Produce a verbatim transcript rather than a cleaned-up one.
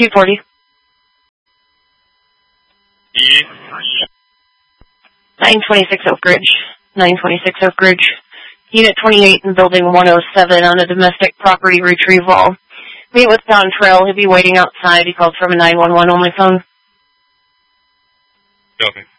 two forty. E. nine twenty-six Oak Ridge. nine twenty-six Oak Ridge. Unit twenty-eight in building one oh seven on a domestic property retrieval. Meet with Don Trail. He'll be waiting outside. He called from a nine one one only phone. Copy.